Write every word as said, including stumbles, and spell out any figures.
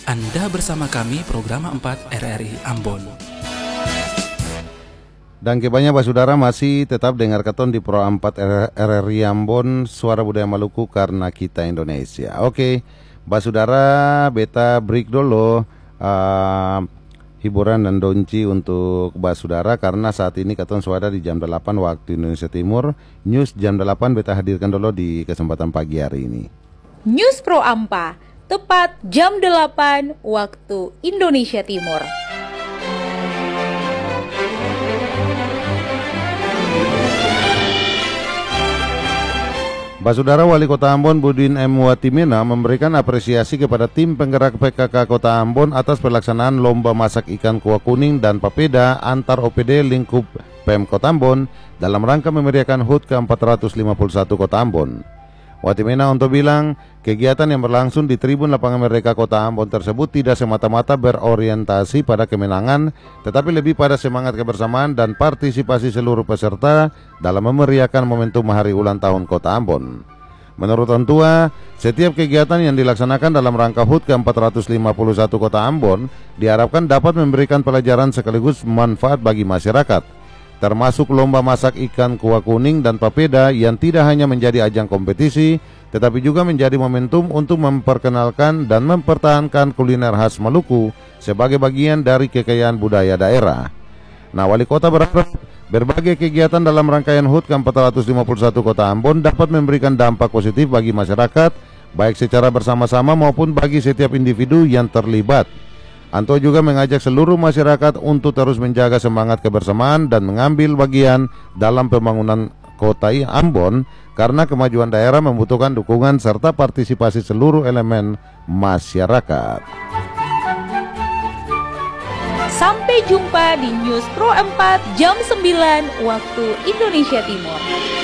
Anda bersama kami program empat R R I Ambon. Dan kebanyakan saudara masih tetap dengar keton di Pro empat R R I Ambon, Suara Budaya Maluku karena kita Indonesia. Oke, saudara, beta break dulu uh, hiburan dan donci untuk saudara karena saat ini keton suara di jam delapan waktu Indonesia Timur. News jam delapan beta hadirkan dulu di kesempatan pagi hari ini. News Pro Ampa, tepat jam delapan waktu Indonesia Timur. Saudara, Wali Kota Ambon Budin M. Watimena memberikan apresiasi kepada tim penggerak P K K Kota Ambon atas pelaksanaan lomba masak ikan kuah kuning dan papeda antar O P D lingkup Pemkot Ambon dalam rangka memeriahkan H U T ke empat ratus lima puluh satu Kota Ambon. Watimena untuk bilang, kegiatan yang berlangsung di Tribun Lapangan Merdeka Kota Ambon tersebut tidak semata-mata berorientasi pada kemenangan, tetapi lebih pada semangat kebersamaan dan partisipasi seluruh peserta dalam memeriahkan momentum hari ulang tahun Kota Ambon. Menurut Ontua, setiap kegiatan yang dilaksanakan dalam rangka H U T ke empat ratus lima puluh satu Kota Ambon diharapkan dapat memberikan pelajaran sekaligus manfaat bagi masyarakat, termasuk lomba masak ikan kuah kuning dan papeda yang tidak hanya menjadi ajang kompetisi, tetapi juga menjadi momentum untuk memperkenalkan dan mempertahankan kuliner khas Maluku sebagai bagian dari kekayaan budaya daerah. Nah, Wali Kota berharap berbagai kegiatan dalam rangkaian H U T ke empat ratus lima puluh satu Kota Ambon dapat memberikan dampak positif bagi masyarakat, baik secara bersama-sama maupun bagi setiap individu yang terlibat. Anto juga mengajak seluruh masyarakat untuk terus menjaga semangat kebersamaan dan mengambil bagian dalam pembangunan Kota Ambon karena kemajuan daerah membutuhkan dukungan serta partisipasi seluruh elemen masyarakat. Sampai jumpa di News Pro empat jam sembilan waktu Indonesia Timur.